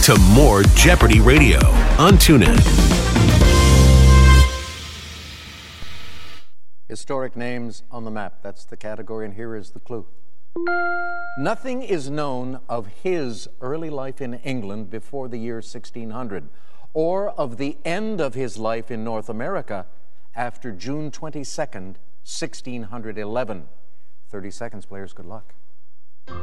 to more Jeopardy Radio on TuneIn. Historic names on the map. That's the category, and here is the clue. Nothing is known of his early life in England before the year 1600, or of the end of his life in North America after June 22nd, 1611. 30 seconds, players. Good luck.